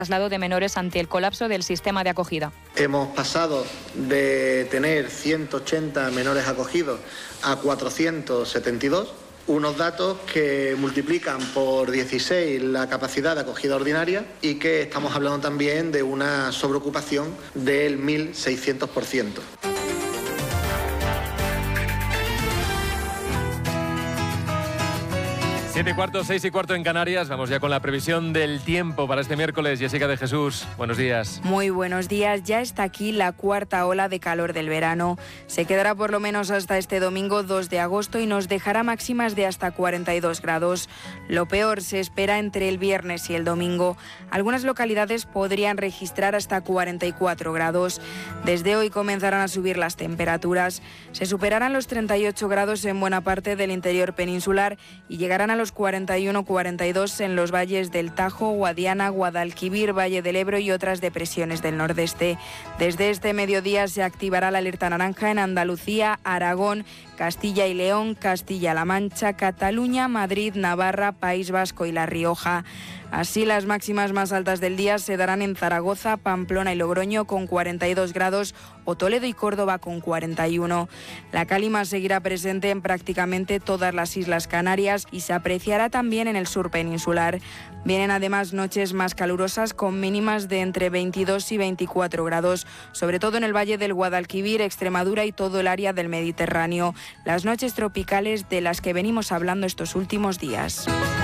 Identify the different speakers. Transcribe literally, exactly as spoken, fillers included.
Speaker 1: traslado de menores ante el colapso del sistema de acogida.
Speaker 2: Hemos pasado de tener ciento ochenta menores acogidos a cuatrocientos setenta y dos, unos datos que multiplican por dieciséis la capacidad de acogida ordinaria y que estamos hablando también de una sobreocupación del mil seiscientos por ciento.
Speaker 3: Siete y cuarto, seis y cuarto en Canarias. Vamos ya con la previsión del tiempo para este miércoles. Jessica de Jesús, buenos días.
Speaker 4: Muy buenos días. Ya está aquí la cuarta ola de calor del verano. Se quedará por lo menos hasta este domingo dos de agosto y nos dejará máximas de hasta cuarenta y dos grados. Lo peor se espera entre el viernes y el domingo. Algunas localidades podrían registrar hasta cuarenta y cuatro grados. Desde hoy comenzarán a subir las temperaturas. Se superarán los treinta y ocho grados en buena parte del interior peninsular y llegarán a los cuarenta y uno cuarenta y dos en los valles del Tajo, Guadiana, Guadalquivir, Valle del Ebro y otras depresiones del nordeste. Desde este mediodía se activará la alerta naranja en Andalucía, Aragón, Castilla y León, Castilla-La Mancha, Cataluña, Madrid, Navarra, País Vasco y La Rioja. Así, las máximas más altas del día se darán en Zaragoza, Pamplona y Logroño con cuarenta y dos grados o Toledo y Córdoba con cuarenta y uno. La calima seguirá presente en prácticamente todas las Islas Canarias y se apreciará también en el sur peninsular. Vienen además noches más calurosas con mínimas de entre veintidós y veinticuatro grados, sobre todo en el Valle del Guadalquivir, Extremadura y todo el área del Mediterráneo. Las noches tropicales de las que venimos hablando estos últimos días.